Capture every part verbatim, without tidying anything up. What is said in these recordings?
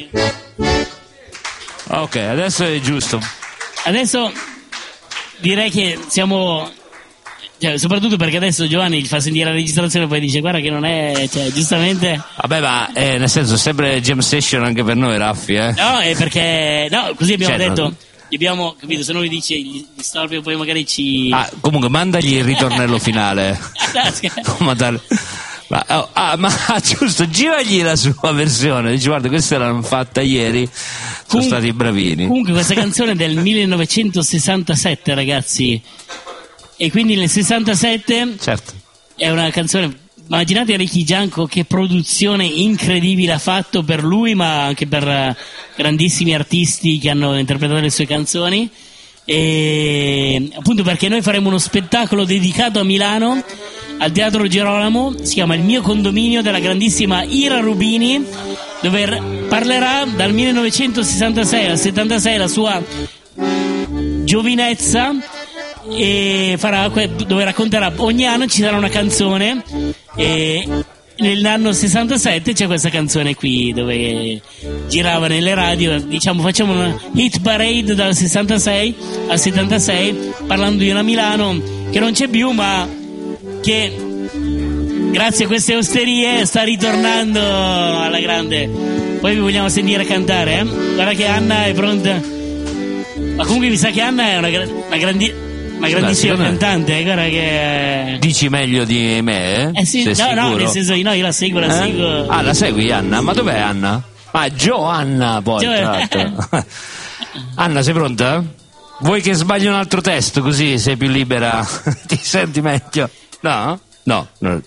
Ok, adesso è giusto. Adesso direi che siamo, cioè, soprattutto perché adesso Giovanni gli fa sentire la registrazione e poi dice guarda che non è, cioè, giustamente. Vabbè, ma eh, nel senso sempre jam session anche per noi, Raffi, eh? No, è perché no, così abbiamo cioè, detto. Non... Abbiamo capito, se non gli dice gli disturbi poi magari ci. Ah, comunque mandagli il ritornello finale. Mandare... Ma, oh, ah, ma giusto, giragli la sua versione. Dici guarda, questa l'hanno fatta ieri. Sono Com- stati bravini. Comunque questa canzone è del millenovecentosessantasette, ragazzi. E quindi nel sessantasette certo. È una canzone. Immaginate Ricky Gianco che produzione incredibile ha fatto per lui, ma anche per uh, grandissimi artisti che hanno interpretato le sue canzoni. E appunto perché noi faremo uno spettacolo dedicato a Milano al Teatro Girolamo, si chiama Il mio condominio, della grandissima Ira Rubini, dove r- parlerà dal millenovecentosessantasei al settantasei la sua giovinezza, e farà que- dove racconterà ogni anno ci sarà una canzone, e nell'anno sessantasette c'è questa canzone qui dove girava nelle radio, diciamo facciamo una hit parade dal sessantasei al settantasei parlando di una Milano che non c'è più, ma che grazie a queste osterie sta ritornando alla grande. Poi vi vogliamo sentire cantare, eh? Guarda che Anna è pronta, ma comunque mi sa che Anna è una, gra- una grandi Ma grandissima cantante, eh, guarda che. Dici meglio di me? Eh, eh sì, Sei no, sicuro? no, nel senso io no, io la seguo, la eh? seguo. Ah, la segui Anna? Ma dov'è Anna? Ah, Joanna poi, Gio... tra l'altro. Anna, sei pronta? Vuoi che sbagli un altro testo così sei più libera? Ti senti meglio? No? No, no.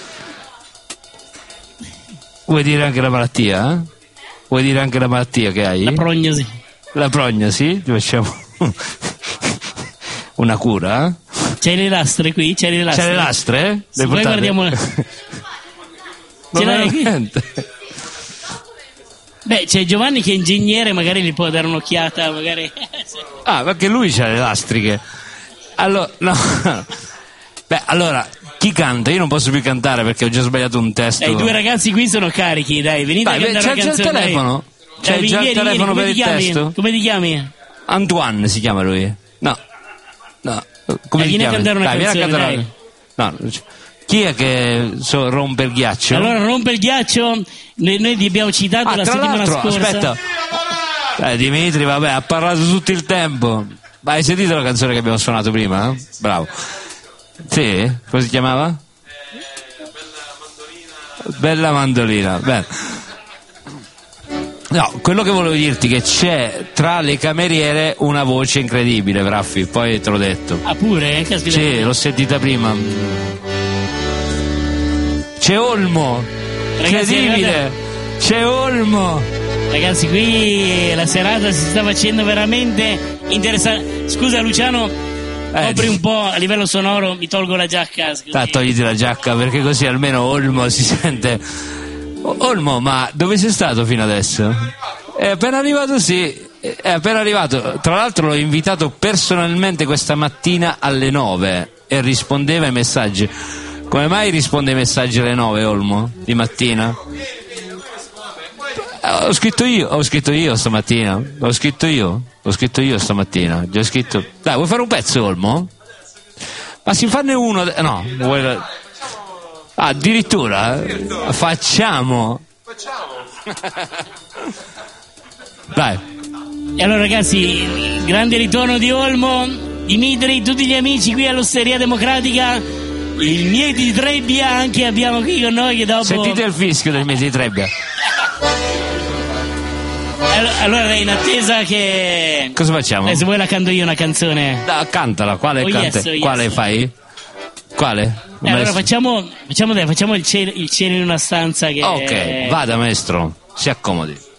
Vuoi dire anche la malattia? Eh? Vuoi dire anche la malattia che hai? La prognosi. La prognosi? Ti facciamo una cura? C'hai le lastre qui? C'hai le lastre? C'hai le lastre? Sì, poi guardiamo. Ce l'hai qui? Beh, c'è Giovanni che è ingegnere, magari gli può dare un'occhiata, magari. Ah, perché lui c'ha le lastriche. Allora, no. Beh, allora, chi canta? Io non posso più cantare perché ho già sbagliato un testo. Eh, I due ragazzi qui sono carichi, dai, venite dai, a cantare c'è la già il canzone. telefono? C'è dai, già vieni, il telefono vieni, per il chiami? testo? Come ti chiami? Antoine si chiama lui. No. No. Come eh, ti vieni chiami? a cantare una dai, canzone, vieni a cantare. dai. No. Chi è che so, rompe il ghiaccio? Allora rompe il ghiaccio. Noi, noi vi abbiamo citato ah, la tra settimana l'altro, scorsa. Aspetta. Eh, Dimitri, vabbè, ha parlato tutto il tempo. Ma hai sentito la canzone che abbiamo suonato prima? Bravo. Sì? Come si chiamava? Bella mandolina. Bella. No, quello che volevo dirti è che c'è tra le cameriere una voce incredibile, Raffi, poi te l'ho detto. Ah, pure? Caspita. Sì, l'ho sentita prima. C'è Olmo. Ragazzi, incredibile. guarda... C'è Olmo. Ragazzi, qui la serata si sta facendo veramente interessante. Scusa Luciano, Eh, apri un po' a livello sonoro, mi tolgo la giacca. Ah, togliti la giacca perché così almeno Olmo si sente. O- Olmo, ma dove sei stato fino adesso? È appena arrivato, sì, è appena arrivato. Tra l'altro l'ho invitato personalmente questa mattina alle nove e rispondeva ai messaggi. Come mai risponde ai messaggi alle nove, Olmo? Di mattina? Eh, ho scritto io, ho scritto io stamattina. Ho scritto io, ho scritto io stamattina. Gli ho scritto. Dai, vuoi fare un pezzo, Olmo? Ma si fanne uno. De- no, vuoi. Ah, addirittura? Facciamo. Facciamo. Dai. E allora ragazzi, il grande ritorno di Olmo, Dimitri, tutti gli amici qui all'Osteria Democratica, il Mieti di Trebbia anche abbiamo qui con noi che dopo. Sentite il fischio del Mieti di Trebbia. Allora in attesa che. Cosa facciamo? Eh, se vuoi la canto io una canzone. Da, cantala, quale Oh, canta? yes, oh, yes. Quale fai? Quale? Eh, allora facciamo, facciamo, dai, facciamo il cielo, il cielo in una stanza che. Ok, vada maestro, si accomodi.